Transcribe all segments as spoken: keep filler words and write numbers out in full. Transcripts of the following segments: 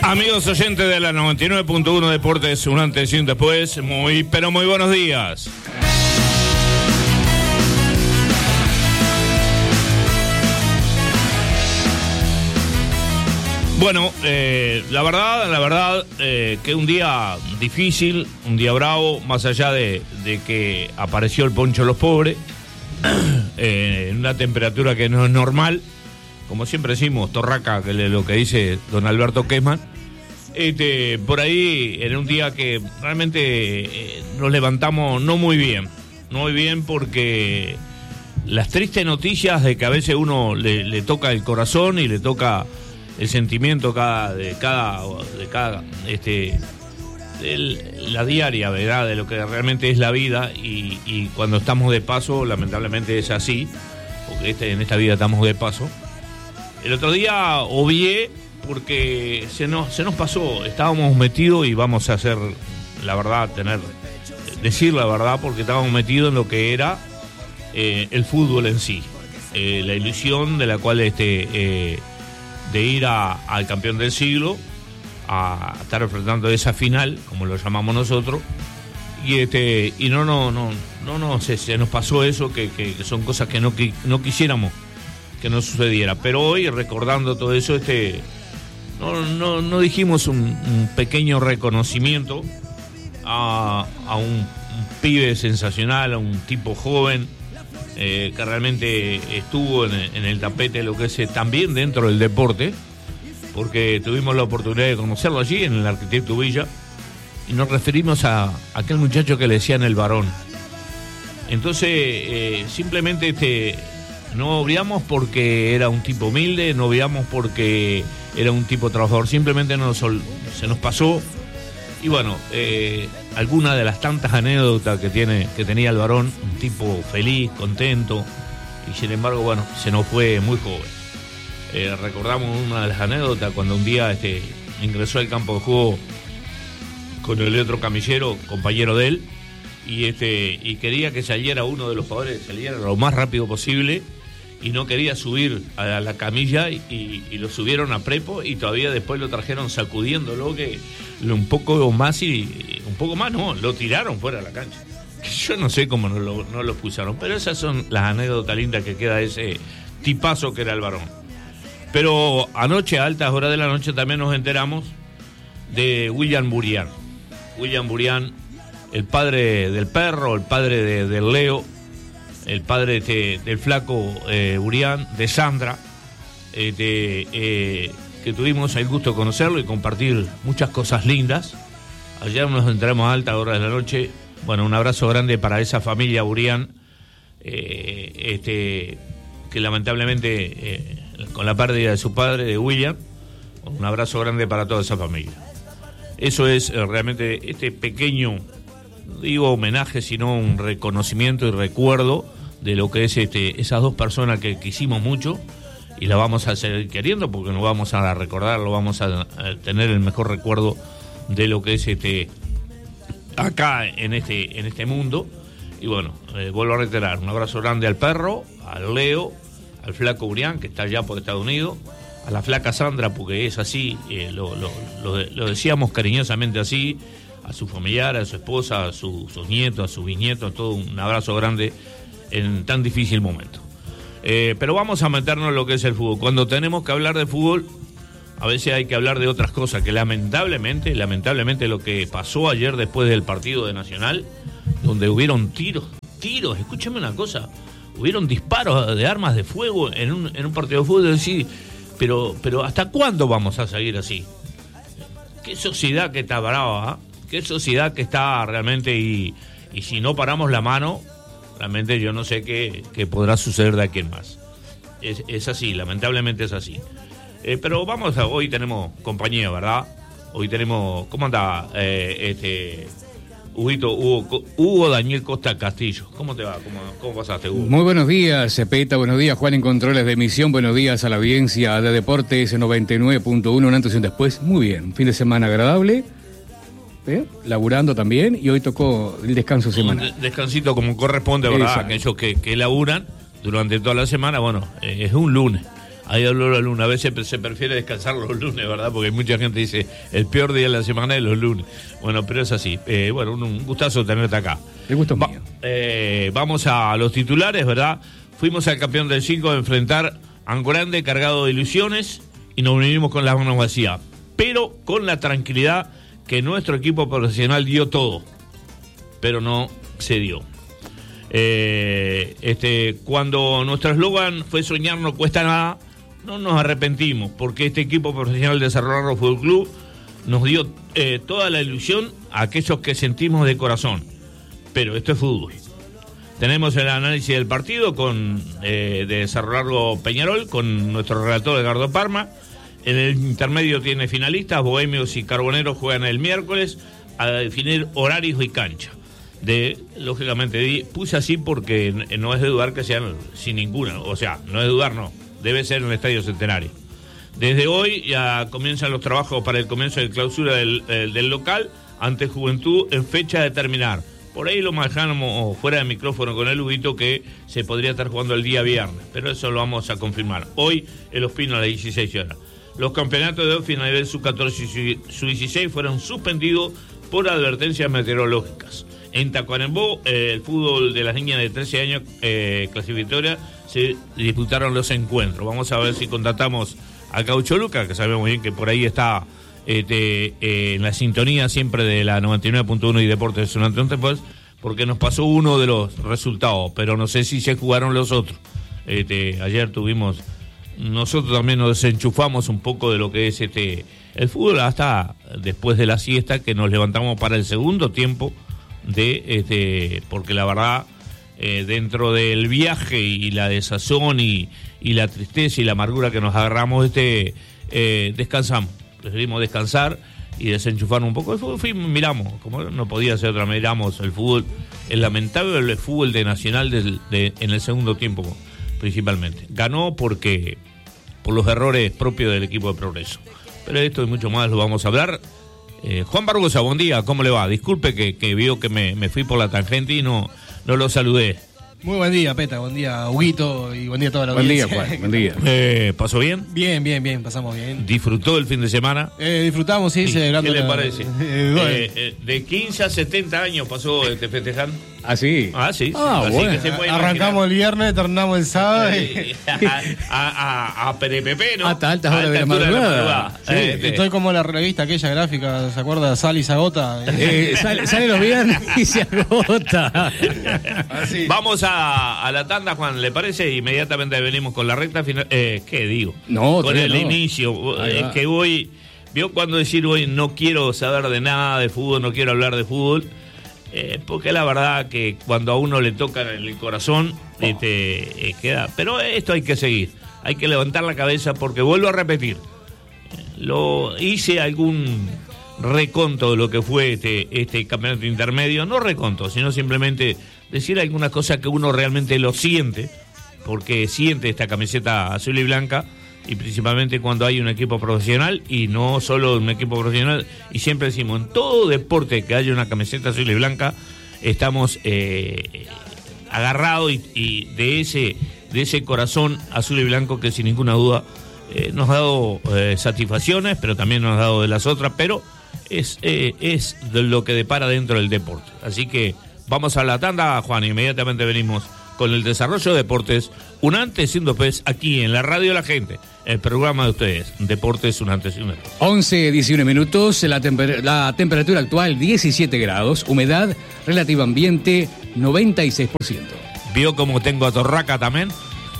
Amigos oyentes de la noventa y nueve punto uno Deportes, un antes y un después, muy, pero muy buenos días. Bueno, eh, la verdad, la verdad, eh, que un día difícil, un día bravo, más allá de, de que apareció el poncho de los pobres, eh, en una temperatura que no es normal, como siempre decimos, torraca, que es lo que dice don Alberto Kessman. Este, por ahí, en un día que realmente eh, nos levantamos no muy bien, no muy bien porque las tristes noticias de que a veces uno le, le toca el corazón y le toca el sentimiento cada, de cada, de cada, este, de la diaria, ¿verdad? De lo que realmente es la vida y, y cuando estamos de paso, lamentablemente es así, porque este, en esta vida estamos de paso. El otro día obvié porque se nos, se nos pasó, estábamos metidos y vamos a hacer, la verdad, tener, decir la verdad, porque estábamos metidos en lo que era eh, el fútbol en sí, eh, la ilusión de la cual este eh, de ir a, al campeón del siglo, a estar enfrentando esa final, como lo llamamos nosotros, y este y no no no no no se, se nos pasó eso, que, que, que son cosas que no, que no quisiéramos que no sucediera, pero hoy recordando todo eso, este no no no dijimos un, un pequeño reconocimiento a, a un, un pibe sensacional, a un tipo joven eh, que realmente estuvo en, en el tapete, lo que es eh, también dentro del deporte, porque tuvimos la oportunidad de conocerlo allí en el Arquitecto Villa y nos referimos a, a aquel muchacho que le decían el varón. Entonces eh, simplemente este no obviamos porque era un tipo humilde, no obviamos porque era un tipo trabajador, simplemente nos, se nos pasó. Y bueno, eh, alguna de las tantas anécdotas que tiene que tenía el varón, un tipo feliz, contento, y sin embargo, bueno, se nos fue muy joven. Eh, recordamos una de las anécdotas cuando un día este, ingresó al campo de juego con el otro camillero, compañero de él, y, este, y quería que saliera uno de los jugadores, saliera lo más rápido posible, y no quería subir a la camilla y, y, y lo subieron a prepo y todavía después lo trajeron sacudiéndolo que un poco más y un poco más no, lo tiraron fuera de la cancha. Yo no sé cómo no lo, no lo pusieron, pero esas son las anécdotas lindas que queda de ese tipazo que era el varón. Pero anoche, a altas horas de la noche, también nos enteramos de William Burián. William Burián, el padre del perro, el padre de, del Leo, el padre de, del flaco eh, Burián, de Sandra, eh, de, eh, que tuvimos el gusto de conocerlo y compartir muchas cosas lindas. Ayer nos entramos a altas horas de la noche. Bueno, un abrazo grande para esa familia Burián, eh, este, que lamentablemente, eh, con la pérdida de su padre, de William, un abrazo grande para toda esa familia. Eso es eh, realmente este pequeño, no digo homenaje, sino un reconocimiento y recuerdo de lo que es este, esas dos personas que quisimos mucho y la vamos a seguir queriendo porque nos vamos a recordar, lo vamos a, a tener el mejor recuerdo de lo que es este acá en este en este mundo. Y bueno, eh, vuelvo a reiterar, un abrazo grande al perro, al Leo, al flaco Burián, que está allá por Estados Unidos, a la flaca Sandra, porque es así, eh, lo, lo, lo, lo decíamos cariñosamente así, a su familiar, a su esposa, a su, sus nietos, a sus bisnietos, todo un abrazo grande en tan difícil momento. Eh, pero vamos a meternos en lo que es el fútbol. Cuando tenemos que hablar de fútbol, a veces hay que hablar de otras cosas, que lamentablemente, lamentablemente lo que pasó ayer después del partido de Nacional, donde hubieron tiros, tiros, escúchame una cosa, hubieron disparos de armas de fuego en un, en un partido de fútbol, decir, pero, pero ¿hasta cuándo vamos a seguir así? Qué sociedad que está brava, ¿eh? Qué sociedad que está realmente, y, y si no paramos la mano, realmente yo no sé qué, qué podrá suceder de aquí en más. Es, es así, lamentablemente es así. Eh, pero vamos a, hoy tenemos compañía, ¿verdad? Hoy tenemos, ¿cómo anda eh, este Huguito, Hugo, Hugo Daniel Costa Castillo? ¿Cómo te va? ¿Cómo, cómo pasaste, Hugo? Muy buenos días, Cepeta, buenos días, Juan en controles de emisión, buenos días a la audiencia de Deportes noventa y nueve punto uno, un antes y un después. Muy bien, un fin de semana agradable. ¿Eh? Laburando también, y hoy tocó el descanso semanal. Un descansito como corresponde, ¿verdad? Exacto. Aquellos que, que laburan durante toda la semana, bueno, eh, es un lunes. Hay olor a lunes. A veces se prefiere descansar los lunes, ¿verdad? Porque mucha gente dice el peor día de la semana es los lunes. Bueno, pero es así. Eh, bueno, un, un gustazo tenerte acá. El gusto Va, mío. eh, vamos a los titulares, ¿verdad? Fuimos al campeón del cinco a enfrentar a un grande cargado de ilusiones y nos vinimos con las manos vacías. Pero con la tranquilidad que nuestro equipo profesional dio todo. Pero no se dio. Eh, este, cuando nuestro eslogan fue soñar no cuesta nada, no nos arrepentimos, porque este equipo profesional de Cerro Largo Fútbol Club nos dio eh, toda la ilusión a aquellos que sentimos de corazón. Pero esto es fútbol. Tenemos el análisis del partido con eh, de Cerro Largo Peñarol con nuestro relator Edgardo Parma. En el intermedio tiene finalistas, Bohemios y Carboneros juegan el miércoles a definir horarios y cancha. De, lógicamente, puse así porque no es de dudar que sean sin ninguna, o sea, no es de dudar, no, debe ser en el Estadio Centenario. Desde hoy ya comienzan los trabajos para el comienzo de clausura del, del local ante Juventud en fecha de terminar. Por ahí lo manejamos fuera de micrófono con el Huguito que se podría estar jugando el día viernes, pero eso lo vamos a confirmar. Hoy el Ospino a las dieciséis horas. Los campeonatos de hoy a nivel sub catorce y sub dieciséis fueron suspendidos por advertencias meteorológicas. En Tacuarembó, eh, el fútbol de las niñas de trece años eh, clasificatoria, se disputaron los encuentros. Vamos a ver si contratamos a Caucho Luca, que sabemos bien que por ahí está este, eh, en la sintonía siempre de la noventa y nueve punto uno y Deportes Sunante, pues, porque nos pasó uno de los resultados, pero no sé si se jugaron los otros. Este, ayer tuvimos, nosotros también nos desenchufamos un poco de lo que es este el fútbol hasta después de la siesta, que nos levantamos para el segundo tiempo de este porque la verdad eh, dentro del viaje y la desazón y, y la tristeza y la amargura que nos agarramos este eh, descansamos, preferimos descansar y desenchufar un poco el fútbol. Fuimos, miramos, como no podía ser otra, miramos el fútbol, el lamentable el fútbol de Nacional del, de, en el segundo tiempo principalmente. Ganó porque por los errores propios del equipo de Progreso, pero esto y mucho más lo vamos a hablar. Eh, Juan Barbosa, buen día, ¿cómo le va? Disculpe que, que vio que me, me fui por la tangente y no, no lo saludé. Muy buen día, Peta, buen día, Huguito, y buen día a toda la audiencia. Buen día, Juan, buen día. Eh, ¿Pasó bien? Bien, bien, bien, pasamos bien. ¿Disfrutó el fin de semana? Eh, disfrutamos, sí, ¿Qué, celebrando. ¿Qué le la- parece? Eh, bueno. Eh, eh, de quince a setenta años pasó este festejando. ¿Ah, sí? Ah, sí. Ah, Así bueno. que se puede Arrancamos el viernes, terminamos el sábado. imaginar. y- Eh, a, a, a Perepepe, ¿no? Hasta altas horas de la altura madrugada. Sí, Eh, este, estoy como la revista aquella gráfica, ¿se acuerda? Sal y Sagota. Eh, sale, sale los viernes y se agota. Así. Vamos a, a la tanda, Juan, ¿le parece? Inmediatamente venimos con la recta final. Eh, ¿Qué digo? No, con todavía el no. inicio. Ahí Es va. que hoy, vio cuando decir hoy no quiero saber de nada de fútbol, no quiero hablar de fútbol. Eh, porque la verdad que cuando a uno le toca el corazón, este, eh, queda. Pero esto hay que seguir. Hay que levantar la cabeza porque vuelvo a repetir. Lo hice algún reconto de lo que fue este, este campeonato intermedio, no reconto, sino simplemente decir algunas cosas que uno realmente lo siente, porque siente esta camiseta azul y blanca, y principalmente cuando hay un equipo profesional, y no solo un equipo profesional, y siempre decimos, en todo deporte que haya una camiseta azul y blanca, estamos eh, agarrados y, y de ese, de ese corazón azul y blanco que sin ninguna duda eh, nos ha dado eh, satisfacciones, pero también nos ha dado de las otras, pero es, eh, es de lo que depara dentro del deporte. Así que vamos a la tanda, Juan, inmediatamente venimos con el desarrollo de deportes, un antes y un después, aquí en la radio La Gente, el programa de ustedes, Deportes, un antes y un después. once, diecinueve minutos, la, temper- la temperatura actual diecisiete grados, humedad relativa ambiente noventa y seis por ciento. ¿Vio cómo tengo a Torraca también?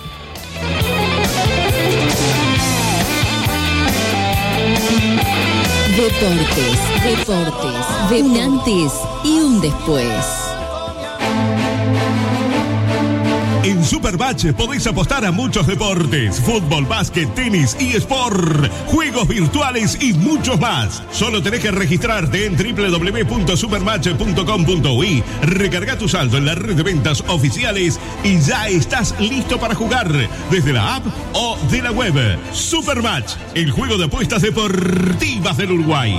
Deportes, deportes, de un antes y un después. En Supermatch podéis apostar a muchos deportes: fútbol, básquet, tenis y sport, juegos virtuales y muchos más. Solo tenés que registrarte en doble u doble u doble u punto supermatch punto com punto u i, recarga tu saldo en la red de ventas oficiales y ya estás listo para jugar desde la app o de la web. Supermatch, el juego de apuestas deportivas del Uruguay.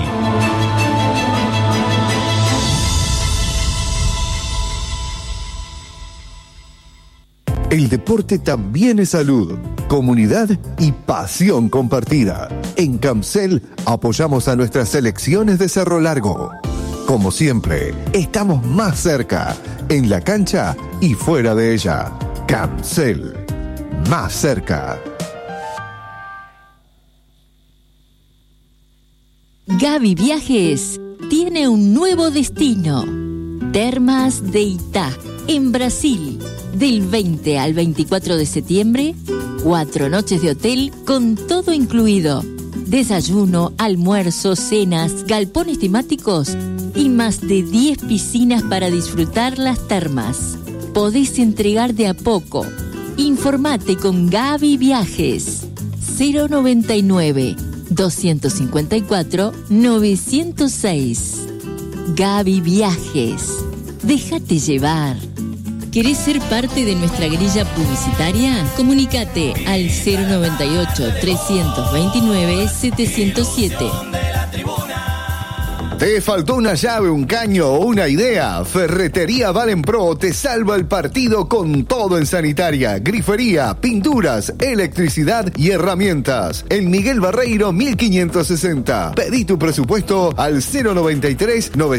El deporte también es salud, comunidad y pasión compartida. En Camcel apoyamos a nuestras selecciones de Cerro Largo. Como siempre, estamos más cerca, en la cancha y fuera de ella. Camcel, más cerca. Gaby Viajes tiene un nuevo destino. Termas de Itá, en Brasil. Del veinte al veinticuatro de septiembre, cuatro noches de hotel con todo incluido. Desayuno, almuerzo, cenas, galpones temáticos y más de diez piscinas para disfrutar las termas. Podés entregar de a poco. Informate con Gaby Viajes. cero noventa y nueve, doscientos cincuenta y cuatro, novecientos seis. Gaby Viajes. Déjate llevar. ¿Querés ser parte de nuestra grilla publicitaria? Comunícate al cero noventa y ocho, trescientos veintinueve, setecientos siete. ¿Te faltó una llave, un caño o una idea? Ferretería Valenpro te salva el partido con todo en sanitaria, grifería, pinturas, electricidad y herramientas. En Miguel Barreiro mil quinientos sesenta. Pedí tu presupuesto al cero noventa y tres, novecientos